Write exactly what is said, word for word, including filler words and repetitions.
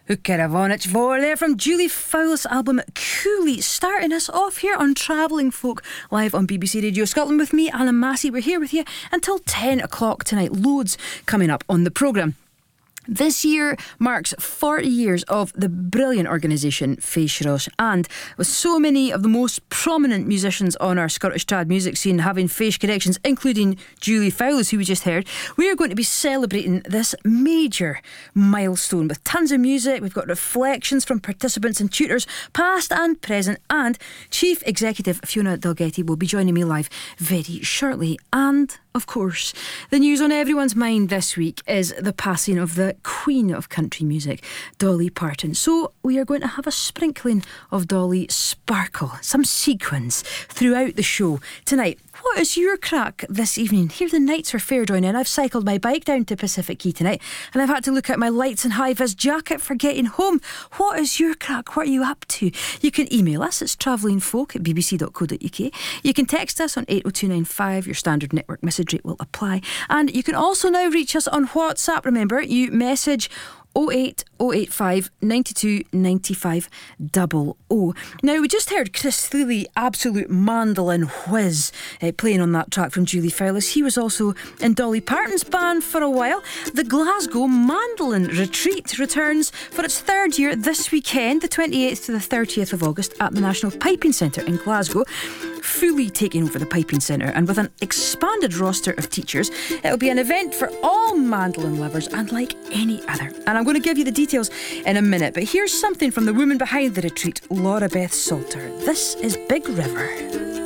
Caravanic Vor there from Julie Fowlis' album Cooley, starting us off here on Travelling Folk live on B B C Radio Scotland with me, Alan Massey. We're here with you until ten o'clock tonight. Loads coming up on the programme. This year marks forty years of the brilliant organisation Fèis Rois, and with so many of the most prominent musicians on our Scottish trad music scene having Fèis connections, including Julie Fowlis, who we just heard, we are going to be celebrating this major milestone with tons of music. We've got reflections from participants and tutors, past and present, and Chief Executive Fiona Dalgetty will be joining me live very shortly. And of course, the news on everyone's mind this week is the passing of the Queen of country music, Dolly Parton. So we are going to have a sprinkling of Dolly sparkle, some sequins throughout the show tonight. What is your crack this evening? Here the nights are fair drawing in. I've cycled my bike down to Pacific Quay tonight and I've had to look at my lights and high-vis jacket for getting home. What is your crack? What are you up to? You can email us. It's travellingfolk at b b c dot co dot u k. You can text us on eight oh two nine five. Your standard network message rate will apply. And you can also now reach us on WhatsApp. Remember, you message oh eight oh eight five nine two nine five double oh. Now, we just heard Chris Thilly, absolute mandolin whiz, uh, playing on that track from Julie Fowlis. He was also in Dolly Parton's band for a while. The Glasgow Mandolin Retreat returns for its third year this weekend, the twenty-eighth to the thirtieth of August, at the National Piping Centre in Glasgow, fully taking over the Piping Centre, and with an expanded roster of teachers. It'll be an event for all mandolin lovers, and like any other. And I'm going to give you the details in a minute, but here's something from the woman behind the retreat, Laura Beth Salter. This is Big River.